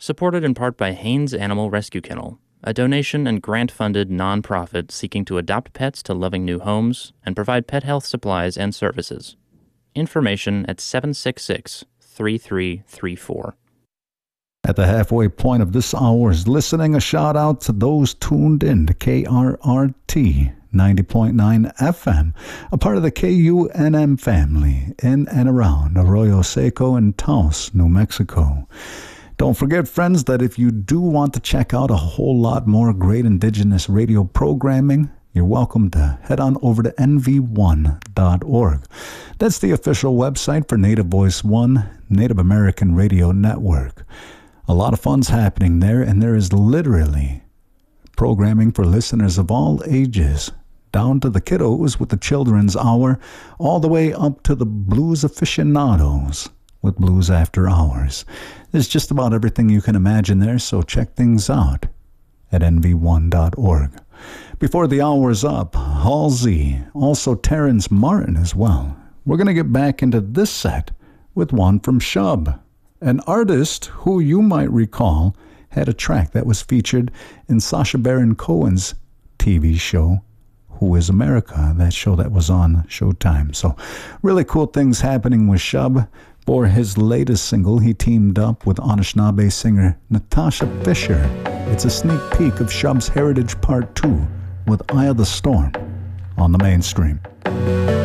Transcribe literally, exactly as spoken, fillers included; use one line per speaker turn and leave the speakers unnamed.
supported in part by Haynes Animal Rescue Kennel, a donation and grant-funded nonprofit seeking to adopt pets to loving new homes and provide pet health supplies and services. Information at seven six six, three three three four.
At the halfway point of this hour's listening, a shout out to those tuned in to K R R T ninety point nine F M, a part of the K U N M family in and around Arroyo Seco and Taos, New Mexico. Don't forget, friends, that if you do want to check out a whole lot more great indigenous radio programming, you're welcome to head on over to N V one dot org. That's the official website for Native Voice One, Native American Radio Network. A lot of fun's happening there, and there is literally programming for listeners of all ages, down to the kiddos with the Children's Hour, all the way up to the blues aficionados with Blues After Hours. There's just about everything you can imagine there, so check things out at N V one dot org. Before the hour's up, Halsey, also Terrence Martin as well. We're going to get back into this set with one from Shub, an artist who you might recall had a track that was featured in Sacha Baron Cohen's T V show, Who is America, that show that was on Showtime. So really cool things happening with Shub. For his latest single, he teamed up with Anishinaabe singer Natasha Fisher. It's a sneak peek of Shub's Heritage Part two with Eye of the Storm on the Mainstream.